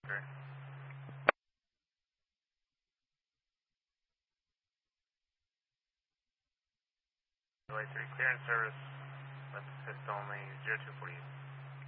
Sure. Delay 3, clearance service, left assist only, 0240.